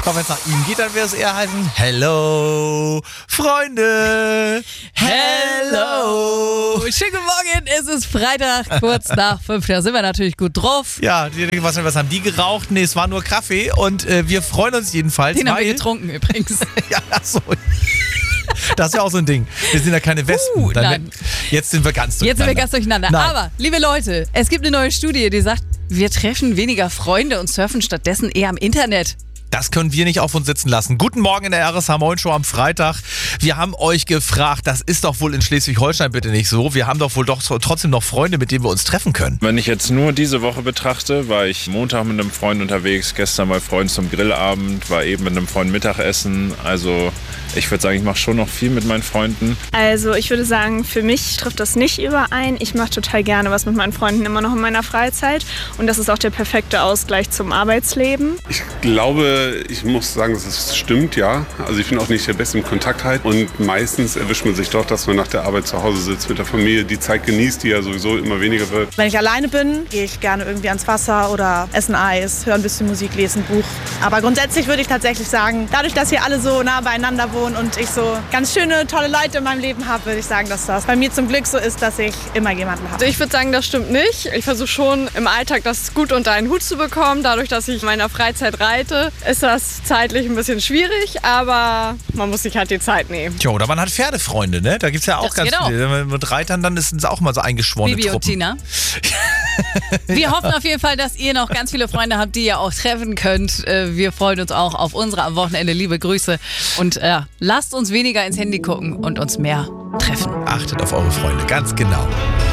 Komm, wenn es nach ihm geht, dann wird es eher heißen, hello, Freunde, hello. Schönen guten Morgen, es ist Freitag, kurz nach 5, da sind wir natürlich gut drauf. Ja, was haben die geraucht? Nee, es war nur Kaffee und wir freuen uns jedenfalls. Den haben wir getrunken übrigens. Ja, achso. Das ist ja auch so ein Ding. Wir sind ja keine Wespen. Nein. Jetzt sind wir ganz durcheinander. Jetzt sind wir ganz durcheinander. Nein. Aber, liebe Leute, es gibt eine neue Studie, die sagt, wir treffen weniger Freunde und surfen stattdessen eher im Internet. Das können wir nicht auf uns sitzen lassen. Guten Morgen in der RSH Moin Show am Freitag. Wir haben euch gefragt, das ist doch wohl in Schleswig-Holstein bitte nicht so. Wir haben doch wohl doch trotzdem noch Freunde, mit denen wir uns treffen können. Wenn ich jetzt nur diese Woche betrachte, war ich Montag mit einem Freund unterwegs, gestern bei Freunden zum Grillabend, war eben mit einem Freund Mittagessen. Also ich würde sagen, ich mache schon noch viel mit meinen Freunden. Also ich würde sagen, für mich trifft das nicht überein. Ich mache total gerne was mit meinen Freunden, immer noch in meiner Freizeit. Und das ist auch der perfekte Ausgleich zum Arbeitsleben. Ich glaube, ich muss sagen, dass es stimmt, ja. Also ich bin auch nicht der Beste im Kontakt halt. Und meistens erwischt man sich doch, dass man nach der Arbeit zu Hause sitzt mit der Familie, die Zeit genießt, die ja sowieso immer weniger wird. Wenn ich alleine bin, gehe ich gerne irgendwie ans Wasser oder esse ein Eis, höre ein bisschen Musik, lese ein Buch. Aber grundsätzlich würde ich tatsächlich sagen, dadurch, dass hier alle so nah beieinander wohnen und ich so ganz schöne, tolle Leute in meinem Leben habe, würde ich sagen, dass das bei mir zum Glück so ist, dass ich immer jemanden habe. Also ich würde sagen, das stimmt nicht. Ich versuche schon im Alltag das gut unter einen Hut zu bekommen. Dadurch, dass ich in meiner Freizeit reite, ist das zeitlich ein bisschen schwierig, aber man muss sich halt die Zeit nehmen. Tja, oder man hat Pferdefreunde, ne? Da gibt es ja auch Das ganz geht auch. viele. Mit Reitern, dann sind es auch mal so eingeschworene Bibi und Truppen. Tina. Wir hoffen auf jeden Fall, dass ihr noch ganz viele Freunde habt, die ihr auch treffen könnt. Wir freuen uns auch auf unsere am Wochenende. Liebe Grüße. Und lasst uns weniger ins Handy gucken und uns mehr treffen. Achtet auf eure Freunde, ganz genau.